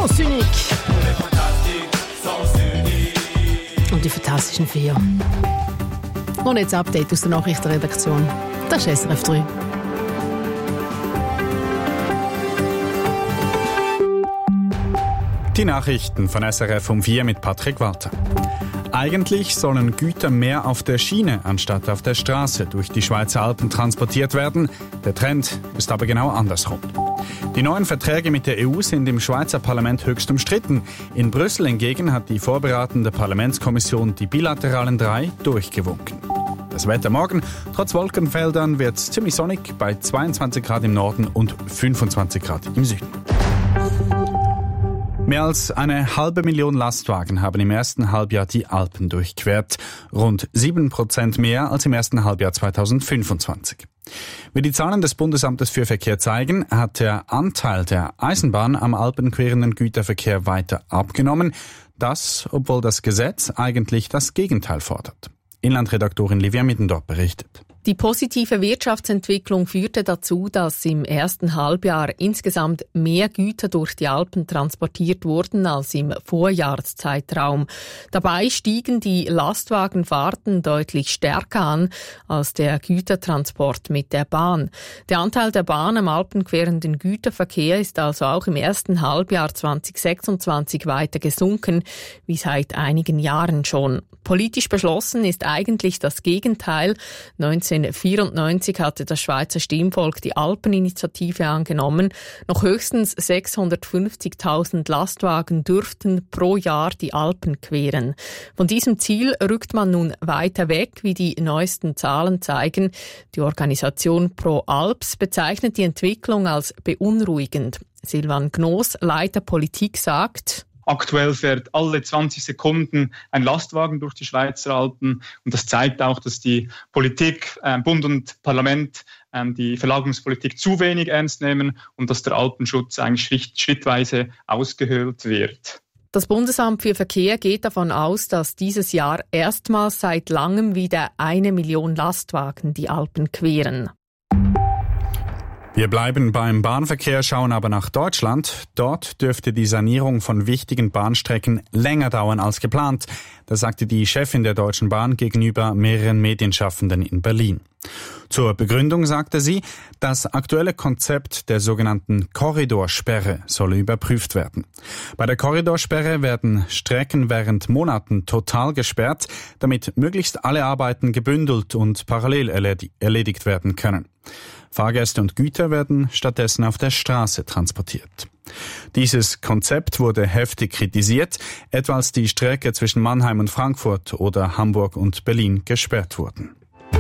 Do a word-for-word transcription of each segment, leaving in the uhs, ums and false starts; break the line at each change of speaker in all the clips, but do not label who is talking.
Sens unique. Und die Fantastischen Vier. Und jetzt Update aus der Nachrichtenredaktion. Das ist S R F drei.
Die Nachrichten von S R F um vier mit Patrick Walter. Eigentlich sollen Güter mehr auf der Schiene anstatt auf der Straße durch die Schweizer Alpen transportiert werden. Der Trend ist aber genau andersrum. Die neuen Verträge mit der E U sind im Schweizer Parlament höchst umstritten. In Brüssel hingegen hat die vorberatende Parlamentskommission die bilateralen drei durchgewunken. Das Wetter morgen, trotz Wolkenfeldern, wird ziemlich sonnig bei zweiundzwanzig Grad im Norden und fünfundzwanzig Grad im Süden. Mehr als eine halbe Million Lastwagen haben im ersten Halbjahr die Alpen durchquert. Rund sieben Prozent mehr als im ersten Halbjahr zweitausendfünfundzwanzig. Wie die Zahlen des Bundesamtes für Verkehr zeigen, hat der Anteil der Eisenbahn am alpenquerenden Güterverkehr weiter abgenommen. Das, obwohl das Gesetz eigentlich das Gegenteil fordert. Inlandredaktorin Livia Middendorf berichtet.
Die positive Wirtschaftsentwicklung führte dazu, dass im ersten Halbjahr insgesamt mehr Güter durch die Alpen transportiert wurden als im Vorjahreszeitraum. Dabei stiegen die Lastwagenfahrten deutlich stärker an als der Gütertransport mit der Bahn. Der Anteil der Bahn am alpenquerenden Güterverkehr ist also auch im ersten Halbjahr zweitausendsechsundzwanzig weiter gesunken, wie seit einigen Jahren schon. Politisch beschlossen ist eigentlich das Gegenteil. neunzehnhundertvierundneunzig hatte das Schweizer Stimmvolk die Alpeninitiative angenommen. Noch höchstens sechshundertfünfzigtausend Lastwagen dürften pro Jahr die Alpen queren. Von diesem Ziel rückt man nun weiter weg, wie die neuesten Zahlen zeigen. Die Organisation Pro Alps bezeichnet die Entwicklung als beunruhigend. Silvan Gnos, Leiter Politik, sagt:
Aktuell fährt alle zwanzig Sekunden ein Lastwagen durch die Schweizer Alpen. Und das zeigt auch, dass die Politik, äh, Bund und Parlament, äh, die Verlagerungspolitik zu wenig ernst nehmen und dass der Alpenschutz eigentlich schritt, schrittweise ausgehöhlt wird.
Das Bundesamt für Verkehr geht davon aus, dass dieses Jahr erstmals seit langem wieder eine Million Lastwagen die Alpen queren.
Wir bleiben beim Bahnverkehr, schauen aber nach Deutschland. Dort dürfte die Sanierung von wichtigen Bahnstrecken länger dauern als geplant. Das sagte die Chefin der Deutschen Bahn gegenüber mehreren Medienschaffenden in Berlin. Zur Begründung sagte sie, das aktuelle Konzept der sogenannten Korridorsperre solle überprüft werden. Bei der Korridorsperre werden Strecken während Monaten total gesperrt, damit möglichst alle Arbeiten gebündelt und parallel erledigt werden können. Fahrgäste und Güter werden stattdessen auf der Straße transportiert. Dieses Konzept wurde heftig kritisiert, etwa als die Strecke zwischen Mannheim und Frankfurt oder Hamburg und Berlin gesperrt wurden.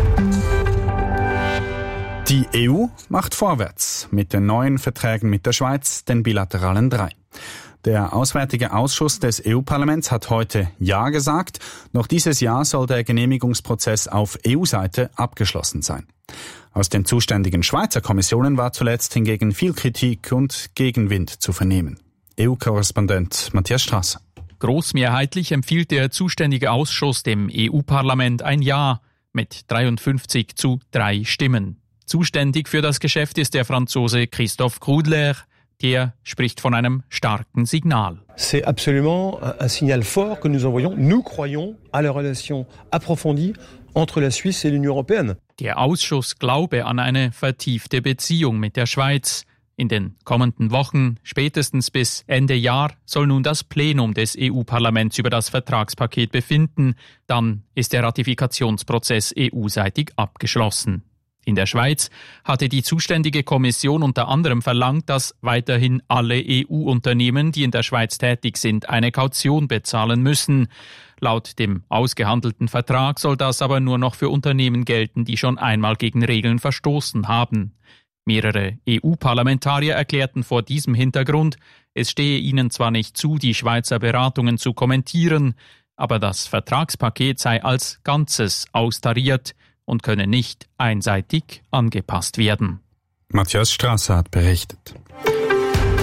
Die E U macht vorwärts mit den neuen Verträgen mit der Schweiz, den bilateralen drei. Der Auswärtige Ausschuss des E U-Parlaments hat heute Ja gesagt. Noch dieses Jahr soll der Genehmigungsprozess auf E U-Seite abgeschlossen sein. Aus den zuständigen Schweizer Kommissionen war zuletzt hingegen viel Kritik und Gegenwind zu vernehmen. E U-Korrespondent Matthias Strasser.
Großmehrheitlich empfiehlt der zuständige Ausschuss dem E U-Parlament ein Ja mit dreiundfünfzig zu drei Stimmen. Zuständig für das Geschäft ist der Franzose Christophe Grudler. Der spricht von einem starken Signal.
C'est absolument un signal fort que nous envoyons. Nous croyons à la relation approfondie entre la Suisse et l'Union européenne.
Der Ausschuss glaube an eine vertiefte Beziehung mit der Schweiz. In den kommenden Wochen, spätestens bis Ende Jahr, soll nun das Plenum des E U-Parlaments über das Vertragspaket befinden. Dann ist der Ratifikationsprozess E U-seitig abgeschlossen. In der Schweiz hatte die zuständige Kommission unter anderem verlangt, dass weiterhin alle E U-Unternehmen, die in der Schweiz tätig sind, eine Kaution bezahlen müssen. Laut dem ausgehandelten Vertrag soll das aber nur noch für Unternehmen gelten, die schon einmal gegen Regeln verstoßen haben. Mehrere E U-Parlamentarier erklärten vor diesem Hintergrund, es stehe ihnen zwar nicht zu, die Schweizer Beratungen zu kommentieren, aber das Vertragspaket sei als Ganzes austariert und könne nicht einseitig angepasst werden.
Matthias Strasser hat berichtet.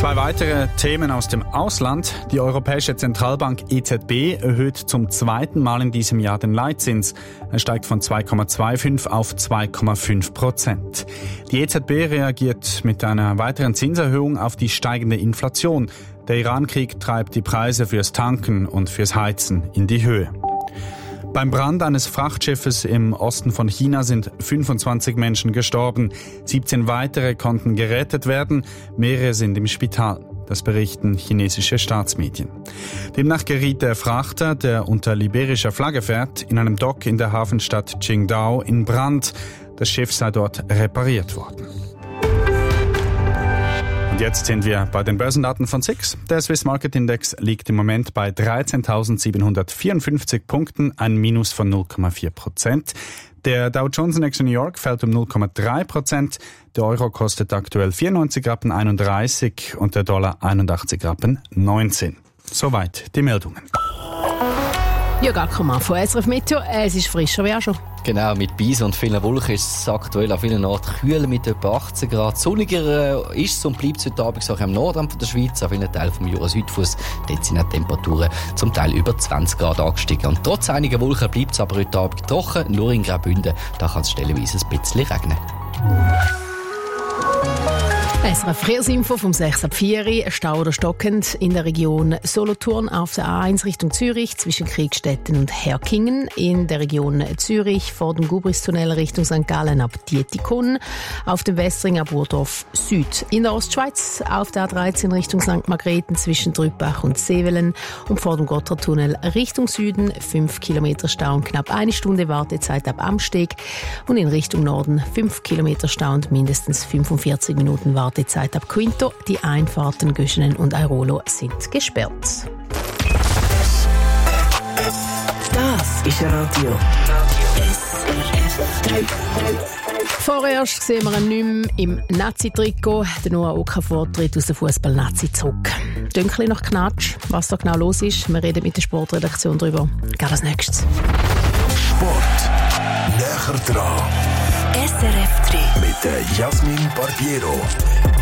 Zwei weitere Themen aus dem Ausland. Die Europäische Zentralbank E Z B erhöht zum zweiten Mal in diesem Jahr den Leitzins. Er steigt von zwei Komma fünfundzwanzig auf zwei Komma fünf Prozent. Die E Z B reagiert mit einer weiteren Zinserhöhung auf die steigende Inflation. Der Iran-Krieg treibt die Preise fürs Tanken und fürs Heizen in die Höhe. Beim Brand eines Frachtschiffes im Osten von China sind fünfundzwanzig Menschen gestorben. siebzehn weitere konnten gerettet werden, mehrere sind im Spital. Das berichten chinesische Staatsmedien. Demnach geriet der Frachter, der unter liberischer Flagge fährt, in einem Dock in der Hafenstadt Qingdao in Brand. Das Schiff sei dort repariert worden. Und jetzt sind wir bei den Börsendaten von S I X. Der Swiss Market Index liegt im Moment bei dreizehntausendsiebenhundertvierundfünfzig Punkten, ein Minus von null Komma vier Prozent. Der Dow Jones Index in New York fällt um null Komma drei Prozent. Der Euro kostet aktuell vierundneunzig Rappen einunddreißig und der Dollar einundachtzig Rappen neunzehn. Soweit die Meldungen.
Ja, gar kein Mann von S R F Meteo. Es ist frischer wie auch schon.
Genau, mit Beisen und vielen Wolken ist es aktuell an vielen Orten kühl mit etwa achtzehn Grad. Sonniger äh, ist es und bleibt es heute Abend auch im Nordrand der Schweiz, an vielen Teilen vom Jura-Südfuss. Dort sind die Temperaturen zum Teil über zwanzig Grad angestiegen. Und trotz einiger Wolken bleibt es aber heute Abend trocken, nur in Graubünden. Da kann es stellenweise ein bisschen regnen.
S R F Verkehrsinfo vom sechs ab vier. Stau oder stockend in der Region Solothurn auf der A eins Richtung Zürich zwischen Kriegstetten und Herkingen. In der Region Zürich vor dem Gubristunnel Richtung Sankt Gallen ab Dietikon. Auf dem Westring ab Urdorf Süd. In der Ostschweiz auf der A dreizehn Richtung Sankt Margrethen zwischen Trüppach und Sevelen. Und vor dem Gotthardtunnel Richtung Süden fünf Kilometer Stau und knapp eine Stunde Wartezeit ab Amsteg. Und in Richtung Norden fünf Kilometer Stau und mindestens fünfundvierzig Minuten Wartezeit. Die Zeit ab Quinto, die Einfahrten Göschenen und Airolo sind gesperrt.
Das ist Radio S R F drei.
Vorerst sehen wir ihn nicht mehr im Nazi-Trikot. Der Noah Okafor tritt aus der Fußball-Nazi zurück. Dünkel nach Knatsch, was da genau los ist. Wir reden mit der Sportredaktion darüber. Geht als nächstes.
Sport. Näher dran. S R F drei.
Mit der Jasmin Barbiero.